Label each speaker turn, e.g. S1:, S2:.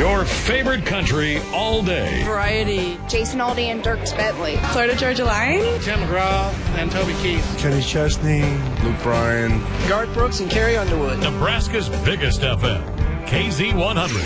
S1: Your favorite country all day.
S2: Variety.
S3: Jason Aldean and Dierks Bentley.
S2: Florida Georgia Line.
S4: Tim McGraw and Toby Keith.
S5: Kenny Chesney.
S6: Luke Bryan.
S4: Garth Brooks and Carrie Underwood.
S1: Nebraska's biggest FM. KZ100.